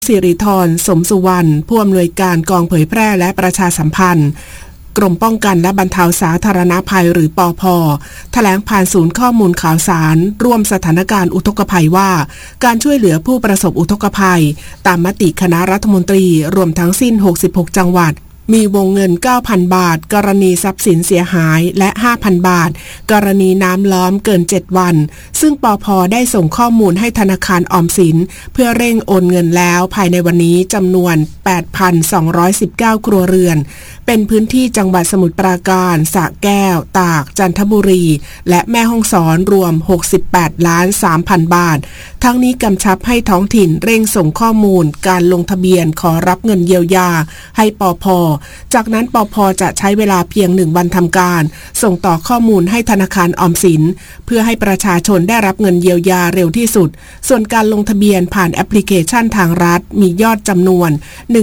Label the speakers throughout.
Speaker 1: สิริธร สมสุวรรณผู้อำนวยการกองเผยแพร่และประชาสัมพันธ์กรมป้องกันและบรรเทาสาธารณภัยหรือปภ.แถลงผ่านศูนย์ข้อมูลข่าวสารร่วมสถานการณ์อุทกภัยว่าการช่วยเหลือผู้ประสบอุทกภัยตามมติคณะรัฐมนตรีรวมทั้งสิ้น66จังหวัดมีวงเงิน 9,000 บาทกรณีทรัพย์สินเสียหายและ 5,000 บาทกรณีน้ำล้อมเกิน7วันซึ่งปภ.ได้ส่งข้อมูลให้ธนาคารออมสินเพื่อเร่งโอนเงินแล้วภายในวันนี้จำนวน 8,219 ครัวเรือนเป็นพื้นที่จังหวัดสมุทรปราการสระแก้วตากจันทบุรีและแม่ฮ่องสอนรวม 68,300,000 บาททั้งนี้กำชับให้ท้องถิ่นเร่งส่งข้อมูลการลงทะเบียนขอรับเงินเยียวยาให้ปภ.จากนั้นปภ.จะใช้เวลาเพียง1วันทำการส่งต่อข้อมูลให้ธนาคารออมสินเพื่อให้ประชาชนได้รับเงินเยียวยาเร็วที่สุดส่วนการลงทะเบียนผ่านแอปพลิเคชันทางรัฐมียอดจำนวน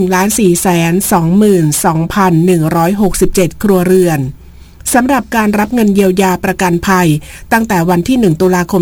Speaker 1: 1,422,167 ครัวเรือนสำหรับการรับเงินเยียวยาประกันภัยตั้งแต่วันที่1ตุลาคม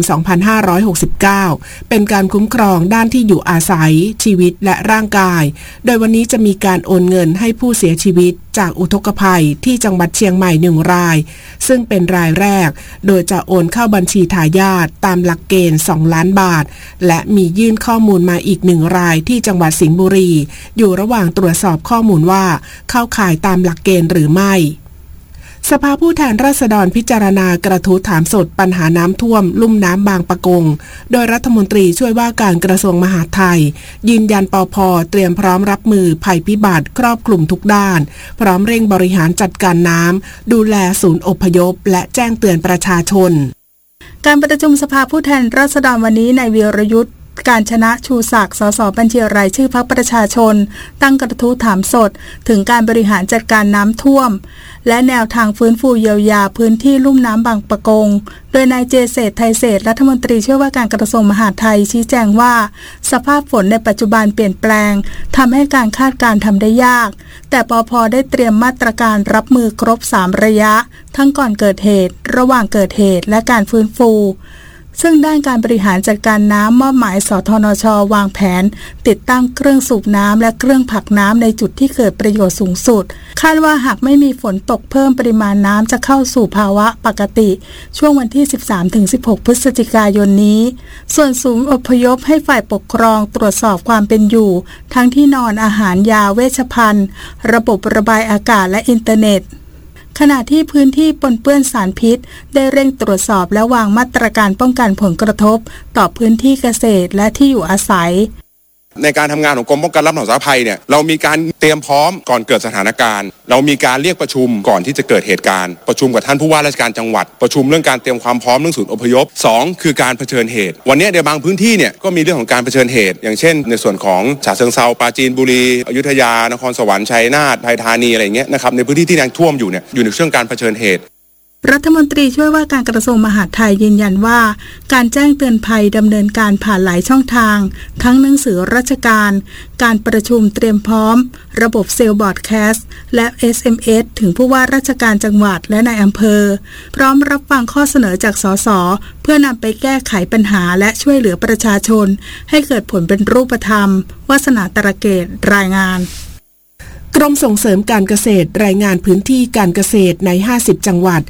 Speaker 1: 2569เป็นการคุ้มครองด้านที่อยู่อาศัยชีวิตและร่างกายโดยวันนี้จะมีการโอนเงินให้ผู้เสียชีวิตจากอุทกภัยที่จังหวัดเชียงใหม่1รายซึ่งเป็นรายแรกโดยจะโอนเข้าบัญชีทายาทตามหลักเกณฑ์2ล้านบาทและมียื่นข้อมูลมาอีก1รายที่จังหวัดสิงห์บุรีอยู่ระหว่างตรวจสอบข้อมูลว่าเข้าข่ายตามหลักเกณฑ์หรือไม่สภาผู้แทนราษฎรพิจารณากระทู้ถามสดปัญหาน้ำท่วมลุ่มน้ำบางปะกงโดยรัฐมนตรีช่วยว่าการกระทรวงมหาดไทยยืนยันปภ.เตรียมพร้อมรับมือภัยพิบัติครอบคลุมทุกด้านพร้อมเร่งบริหารจัดการน้ำดูแลศูนย์อพยพและแจ้งเตือนประชาชน
Speaker 2: การประชุมสภาผู้แทนราษฎรวันนี้นายวีรยุทธการชนะชูศักดิ์ สส.บัญชีรายชื่อพรรคประชาชนตั้งกระทู้ถามสดถึงการบริหารจัดการน้ำท่วมและแนวทางฟื้นฟูเยียวยาพื้นที่ลุ่มน้ำบางปะกงโดยนายเจเศรษฐ์ไทยเศรษฐ์รัฐมนตรีช่วยว่าการกระทรวงมหาดไทยชี้แจงว่าสภาพฝนในปัจจุบันเปลี่ยนแปลงทำให้การคาดการณ์ทำได้ยากแต่ปภ.ได้เตรียมมาตรการรับมือครบ3ระยะทั้งก่อนเกิดเหตุระหว่างเกิดเหตุและการฟื้นฟูซึ่งด้านการบริหารจัดการน้ำมอบหมายสทนช.วางแผนติดตั้งเครื่องสูบน้ำและเครื่องผลักน้ำในจุดที่เกิดประโยชน์สูงสุดคาดว่าหากไม่มีฝนตกเพิ่มปริมาณน้ำจะเข้าสู่ภาวะปกติช่วงวันที่ 13-16 พฤศจิกายนนี้ส่วนศูนย์อพยพให้ฝ่ายปกครองตรวจสอบความเป็นอยู่ทั้งที่นอนอาหารยาเวชภัณฑ์ระบบระบายอากาศและอินเทอร์เน็ตขณะที่พื้นที่ปนเปื้อนสารพิษได้เร่งตรวจสอบและวางมาตรการป้องกันผลกระทบต่อพื้นที่เกษตรและที่อยู่อาศัย
Speaker 3: ในการทำงานของกรมป้องกันและบรรเทาสาธารณภัยเนี่ยเรามีการเตรียมพร้อมก่อนเกิดสถานการณ์เรามีการเรียกประชุมก่อนที่จะเกิดเหตุการณ์ประชุมกับท่านผู้ว่าราชการจังหวัดประชุมเรื่องการเตรียมความพร้อมเรื่องศูนย์อพยพ2คือการเผชิญเหตุวันนี้ในบางพื้นที่เนี่ยก็มีเรื่องของการเผชิญเหตุอย่างเช่นในส่วนของฉะเชิงเทราปราจีนบุรีอยุธยานครสวรรค์ชัยนาทไทยธานีอะไรอย่างเงี้ยนะครับในพื้นที่ที่ยังท่วมอยู่เนี่ยอยู่ในช่วงการเผชิญเหตุ
Speaker 2: รัฐมนตรีช่วยว่าการกระทรวงมหาดไทยยืนยันว่าการแจ้งเตือนภัยดำเนินการผ่านหลายช่องทางทั้งหนังสือราชการการประชุมเตรียมพร้อมระบบเซลล์บอร์ดแคสต์และ SMS ถึงผู้ว่าราชการจังหวัดและนายอำเภอพร้อมรับฟังข้อเสนอจากสสเพื่อนำไปแก้ไขปัญหาและช่วยเหลือประชาชนให้เกิดผลเป็นรูปธรรมวาสนาตระเกตรายงาน
Speaker 1: กรมส่งเสริมการเกษตรรายงานพื้นที่การเกษตรใน50จังหวัด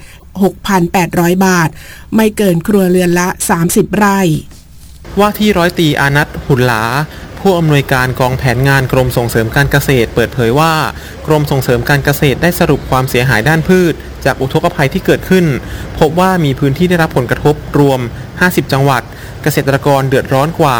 Speaker 1: 6,800 บาทไม่เกินครัวเรือนละ30ไร่
Speaker 4: ว่าที่ร้อยตรีอานัท หุ่นหลาผู้อำนวยการกองแผนงานกรมส่งเสริมการเกษตรเปิดเผยว่ากรมส่งเสริมการเกษตรได้สรุปความเสียหายด้านพืชจากอุทกภัยที่เกิดขึ้นพบว่ามีพื้นที่ได้รับผลกระทบรวม50จังหวัดเกษตรกรเดือดร้อนกว่า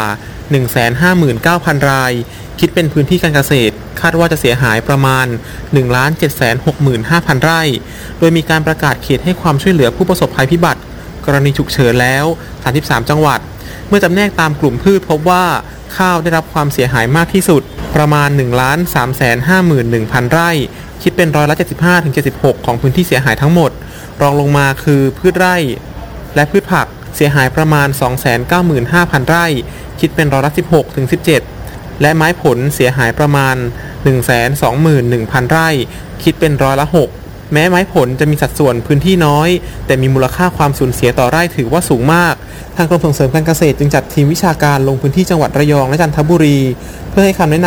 Speaker 4: 159,000 รายคิดเป็นพื้นที่การเกษตรคาดว่าจะเสียหายประมาณ 1,765,000 ไร่โดยมีการประกาศเขตให้ความช่วยเหลือผู้ประสบภัยพิบัติกรณีฉุกเฉินแล้ว33จังหวัดเมื่อจำแนกตามกลุ่มพืชพบว่าข้าวได้รับความเสียหายมากที่สุดประมาณ 1,351,000 ไร่คิดเป็นร้อยละ 75-76% ของพื้นที่เสียหายทั้งหมดรองลงมาคือพืชไร่และพืชผักเสียหายประมาณ 295,000 ไร่คิดเป็นร้อยละ 16-17%และไม้ผลเสียหายประมาณ 121,000 ไร่คิดเป็นร้อยละ 6 แม้ไม้ผลจะมีสัดส่วนพื้นที่น้อยแต่มีมูลค่าความสูญเสียต่อไร่ถือว่าสูงมากทางกรมส่งเสริมการเกษตรจึงจัดทีมวิชาการลงพื้นที่จังหวัดระยองและจันทบุรีเพื่อให้คำแนะนำ